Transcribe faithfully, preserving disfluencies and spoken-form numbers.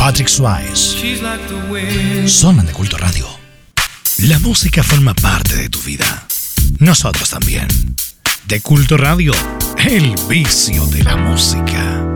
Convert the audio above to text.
Patrick Swayze. Sonan de Culto Radio. La música forma parte de tu vida. Nosotros también. De Culto Radio, el vicio de la música.